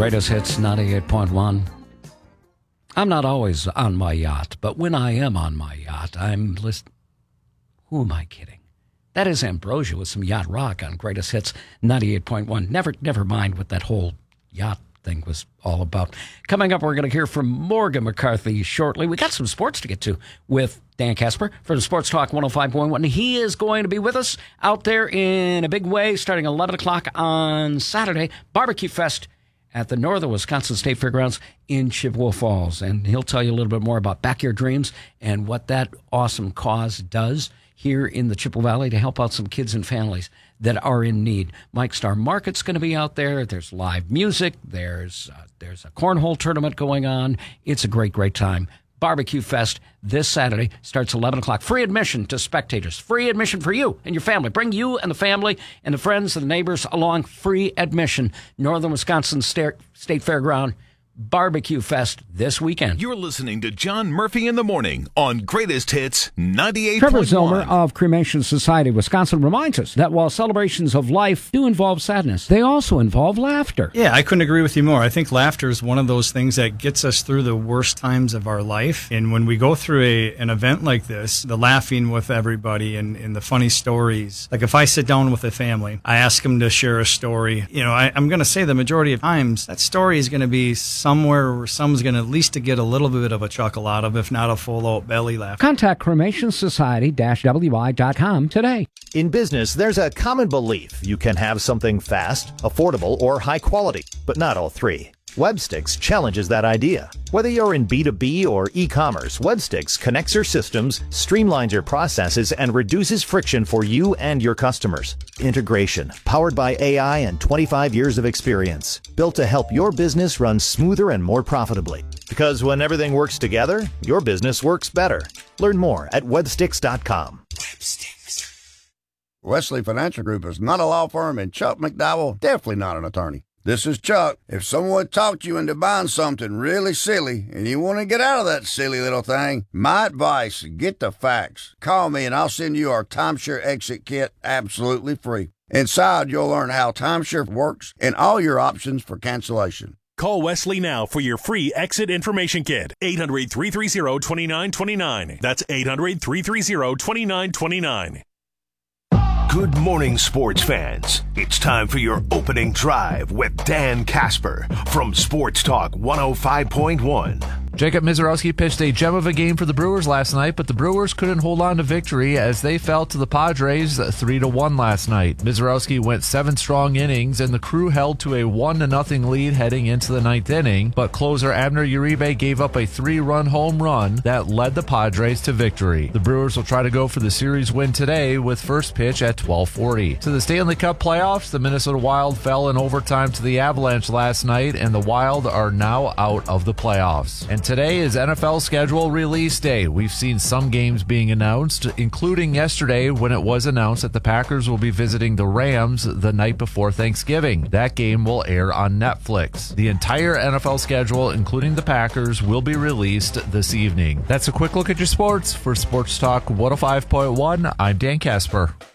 Greatest Hits 98.1. I'm not always on my yacht, but when I am on my yacht, I'm listening. Who am I kidding? That is Ambrosia with some yacht rock on Greatest Hits 98.1. Never mind what that whole yacht thing was all about. Coming up, we're going to hear from Morgan McCarthy shortly. We got some sports to get to with Dan Casper from Sports Talk 105.1. He is going to be with us out there in a big way starting 11 o'clock on Saturday. Barbecue Fest at the Northern Wisconsin State Fairgrounds in Chippewa Falls. And he'll tell you a little bit more about Backyard Dreams and what that awesome cause does here in the Chippewa Valley to help out some kids and families that are in need. Mike Star Market's going to be out there. There's live music. There's a cornhole tournament going on. It's a great time. Barbecue Fest this Saturday starts 11 o'clock. Free admission to spectators. Free admission for you and your family. Bring you and the family and the friends and the neighbors along. Free admission. Northern Wisconsin State Fairground Barbecue Fest this weekend. You're listening to John Murphy in the Morning on Greatest Hits 98.1. Trevor Zilmer of Cremation Society Wisconsin reminds us that while celebrations of life do involve sadness, they also involve laughter. Yeah, I couldn't agree with you more. I think laughter is one of those things that gets us through the worst times of our life. And when we go through an event like this, the laughing with everybody and the funny stories, like if I sit down with a family, I ask them to share a story. You know, I'm going to say the majority of times that story is going to be somewhere where someone's going to at least to get a little bit of a chuckle out of, if not a full-out belly laugh. Contact cremationsociety-wi.com today. In business, there's a common belief you can have something fast, affordable, or high quality, but not all three. Webstix challenges that idea. Whether you're in B2B or e-commerce, Webstix connects your systems, streamlines your processes, and reduces friction for you and your customers. Integration, powered by AI and 25 years of experience, built to help your business run smoother and more profitably. Because when everything works together, your business works better. Learn more at webstix.com. Wesley Financial Group is not a law firm, and Chuck McDowell definitely not an attorney. This is Chuck. If someone talked you into buying something really silly and you want to get out of that silly little thing, my advice, get the facts. Call me and I'll send you our timeshare exit kit absolutely free. Inside, you'll learn how timeshare works and all your options for cancellation. Call Wesley now for your free exit information kit. 800-330-2929. That's 800-330-2929. Good morning, sports fans. It's time for your opening drive with Dan Casper from Sports Talk 105.1. Jacob Misiorowski pitched a gem of a game for the Brewers last night, but the Brewers couldn't hold on to victory as they fell to the Padres 3-1 last night. Misiorowski went 7 strong innings, and the Crew held to a 1-0 lead heading into the 9th inning, but closer Abner Uribe gave up a 3-run home run that led the Padres to victory. The Brewers will try to go for the series win today with first pitch at 12:40. To the Stanley Cup playoffs, the Minnesota Wild fell in overtime to the Avalanche last night, and the Wild are now out of the playoffs. And today is NFL schedule release day. We've seen some games being announced, including yesterday when it was announced that the Packers will be visiting the Rams the night before Thanksgiving. That game will air on Netflix. The entire NFL schedule, including the Packers, will be released this evening. That's a quick look at your sports. For Sports Talk 105.1, I'm Dan Casper.